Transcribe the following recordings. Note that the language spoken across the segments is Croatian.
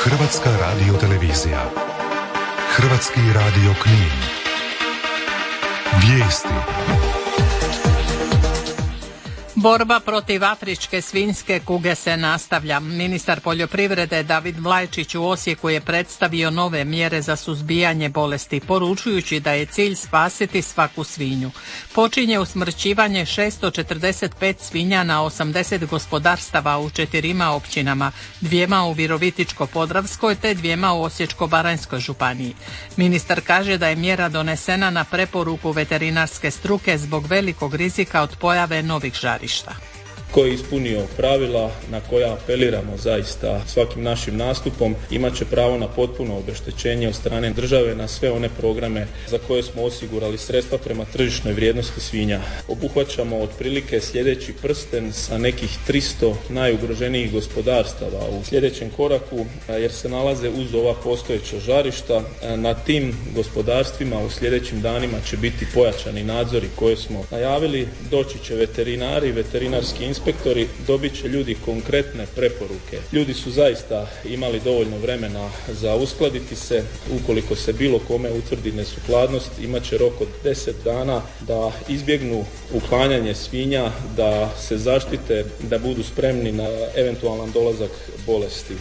Hrvatska radiotelevizija. Hrvatski radio Knin. Vijesti. Borba protiv afričke svinjske kuge se nastavlja. Ministar poljoprivrede David Vlajčić u Osijeku je predstavio nove mjere za suzbijanje bolesti, poručujući da je cilj spasiti svaku svinju. Počinje usmrćivanje 645 svinja na 80 gospodarstava u 4 općinama, 2 u Virovitičko-podravskoj te 2 u Osječko-baranjskoj županiji. Ministar kaže da je mjera donesena na preporuku veterinarske struke zbog velikog rizika od pojave novih žarišta. Ko je ispunio pravila na koja apeliramo zaista svakim našim nastupom, imat će pravo na potpuno obeštećenje od strane države na sve one programe za koje smo osigurali sredstva prema tržišnoj vrijednosti svinja. Obuhvaćamo otprilike sljedeći prsten sa nekih 300 najugroženijih gospodarstava u sljedećem koraku, jer se nalaze uz ova postojeća žarišta. Na tim gospodarstvima u sljedećim danima će biti pojačani nadzori koje smo najavili. Doći će veterinari, veterinarski inspektori, dobit će ljudi konkretne preporuke. Ljudi su zaista imali dovoljno vremena za uskladiti se. Ukoliko se bilo kome utvrdi nesukladnost, imat će rok od 10 dana da izbjegnu uklanjanje svinja, da se zaštite, da budu spremni na eventualan dolazak bolesti.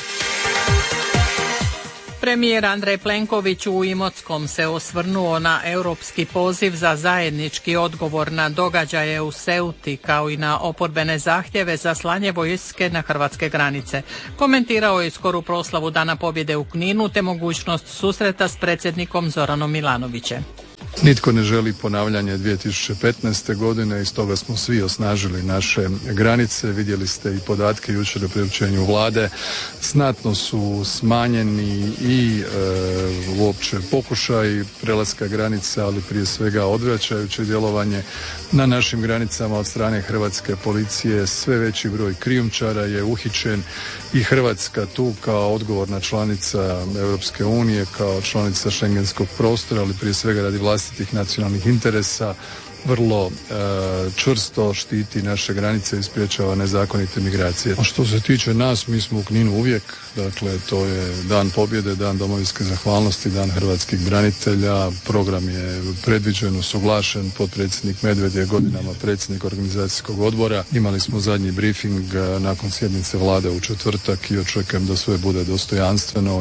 Premijer Andrej Plenković u Imotskom se osvrnuo na europski poziv za zajednički odgovor na događaje u Ceuti, kao i na oporbene zahtjeve za slanje vojske na hrvatske granice. Komentirao je skoru proslavu Dana pobjede u Kninu te mogućnost susreta s predsjednikom Zoranom Milanovićem. Nitko ne želi ponavljanje 2015. godine i stoga smo svi osnažili naše granice. Vidjeli ste i podatke jučer o priopćenju vlade. Znatno su smanjeni i uopće pokušaj prelaska granica, ali prije svega odvraćajuće djelovanje na našim granicama od strane hrvatske policije. Sve veći broj krijumčara je uhićen i Hrvatska tu kao odgovorna članica Europske unije, kao članica šengenskog prostora, ali prije svega radi vlastitih nacionalnih interesa, vrlo čvrsto štiti naše granice i sprječava nezakonite migracije. A što se tiče nas, mi smo u Kninu uvijek, dakle to je Dan pobjede, Dan domovinske zahvalnosti, Dan hrvatskih branitelja. Program je predviđen, usuglašen, potpredsjednik Medved je godinama predsjednik organizacijskog odbora. Imali smo zadnji briefing nakon sjednice vlade u četvrtak i očekujem da sve bude dostojanstveno.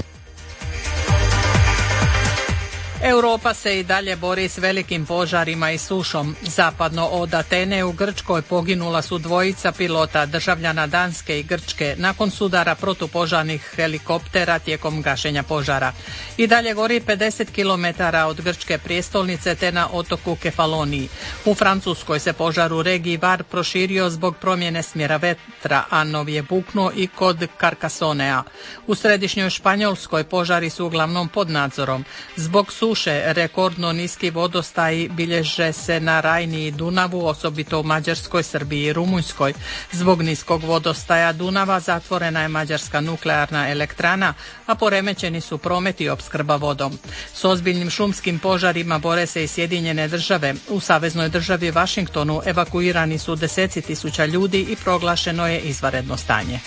Europa se i dalje bori s velikim požarima i sušom. Zapadno od Atene u Grčkoj poginula su 2 pilota, državljana Danske i Grčke, nakon sudara protupožarnih helikoptera tijekom gašenja požara. I dalje gori 50 km od grčke prijestolnice te na otoku Kefaloniji. U Francuskoj se požar u regiji Var proširio zbog promjene smjera vetra, a nov je buknuo i kod Carcassonea. U središnjoj Španjolskoj požari su uglavnom pod nadzorom. Zbog suše rekordno niski vodostaji bilježe se na Rajni i Dunavu, osobito u Mađarskoj, Srbiji i Rumunjskoj. Zbog niskog vodostaja Dunava zatvorena je mađarska nuklearna elektrana, a poremećeni su promet i opskrba vodom. S ozbiljnim šumskim požarima bore se i Sjedinjene države. U saveznoj državi Washingtonu evakuirani su 10.000 ljudi i proglašeno je izvanredno stanje.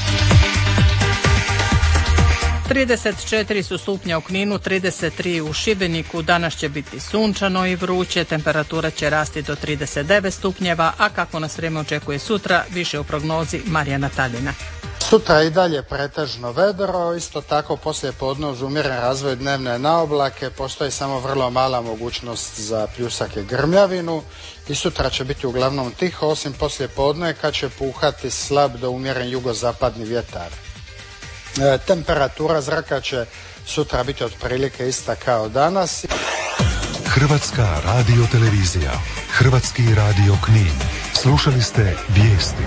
34 su stupnja u Kninu, 33 u Šibeniku, danas će biti sunčano i vruće, temperatura će rasti do 39 stupnjeva, a kako nas vrijeme očekuje sutra, više u prognozi Marijana Taljina. Sutra i dalje pretežno vedro, isto tako poslije podne uz umjeren razvoj dnevne naoblake, postoji samo vrlo mala mogućnost za pljusak i grmljavinu i sutra će biti uglavnom tiho, osim poslije podne kad će puhati slab do umjeren jugozapadni vjetar. Temperatura zraka će sutra biti otprilike ista kao danas. Hrvatska radiotelevizija. Hrvatski radio Knin. Slušali ste vijesti.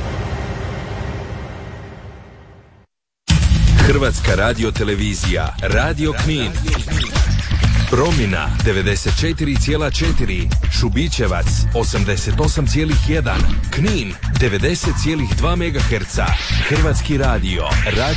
Hrvatska radiotelevizija. Radio Knin. Promjena 94,4, Šubićevac 88,1, Knin 90,2 MHz. Hrvatski radio.